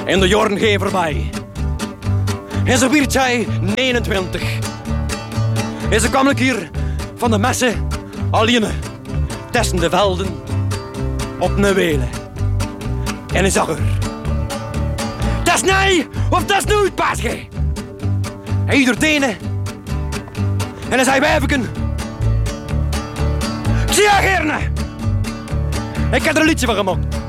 En de jaren gaan voorbij. En zo werd zij 29. En ze kwam ik hier van de messen alleen tussen de velden op een welen. En hij zag haar. Dat is nee of dat is nooit, paasje. Hij hield haar tenen. En hij zei, wijfken. Ik zie haar gerne. Ik heb er een liedje van gemaakt.